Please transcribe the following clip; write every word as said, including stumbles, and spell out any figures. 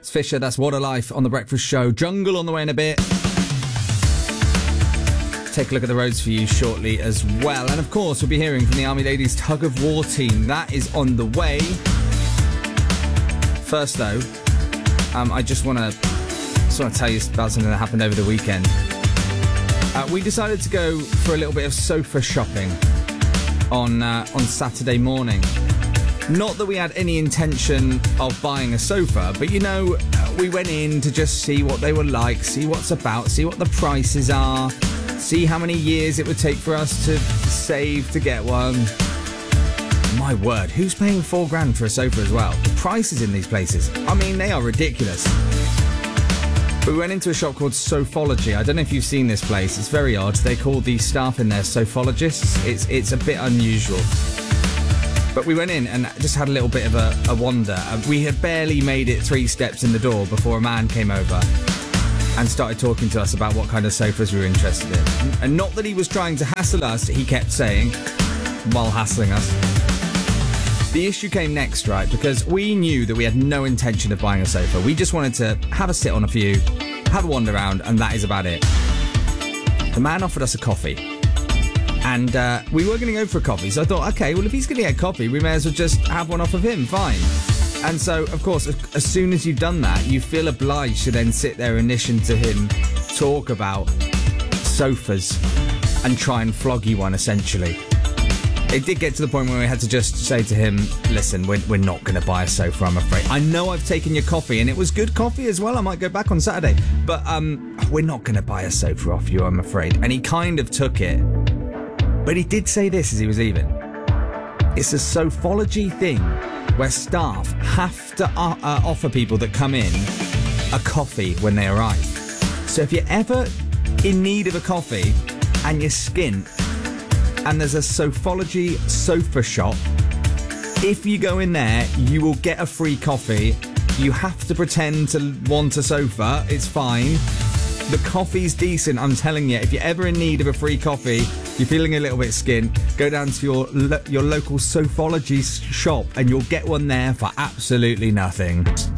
It's Fisher, that's What a Life on The Breakfast Show. Jungle on the way in a bit. Take a look at the roads for you shortly as well. And of course, we'll be hearing from the Army Ladies Tug of War team. That is on the way. First, though, um, I just want to just want to tell you about something that happened over the weekend. Uh, we decided to go for a little bit of sofa shopping on uh, on Saturday morning. Not that we had any intention of buying a sofa, but you know, we went in to just see what they were like, see what's about, see what the prices are, see how many years it would take for us to save to get one. My word, who's paying four grand for a sofa as well? The prices in these places, I mean, they are ridiculous. But we went into a shop called Sofology. I don't know if you've seen this place. It's very odd. They call the staff in there Sofologists. It's it's a bit unusual. But we went in and just had a little bit of a, a wander. We had barely made it three steps in the door before a man came over and started talking to us about what kind of sofas we were interested in. And not that he was trying to hassle us, he kept saying, while hassling us. The issue came next, right? Because we knew that we had no intention of buying a sofa. We just wanted to have a sit on a few, have a wander around, and that is about it. The man offered us a coffee. And uh, we were going to go for a coffee. So I thought, okay, well, if he's going to get coffee, we may as well just have one off of him. Fine. And so, of course, as soon as you've done that, you feel obliged to then sit there and listen to him talk about sofas and try and flog you one, essentially. It did get to the point where we had to just say to him, listen, we're, we're not going to buy a sofa, I'm afraid. I know I've taken your coffee, and it was good coffee as well. I might go back on Saturday. But um, we're not going to buy a sofa off you, I'm afraid. And he kind of took it. But he did say this as he was leaving. It's a Sofology thing where staff have to uh, uh, offer people that come in a coffee when they arrive. So if you're ever in need of a coffee and you're skint and there's a Sofology sofa shop, if you go in there, you will get a free coffee. You have to pretend to want a sofa. It's fine. The coffee's decent, I'm telling you. If you're ever in need of a free coffee, you're feeling a little bit skint, go down to your lo- your local Sofology shop and you'll get one there for absolutely nothing.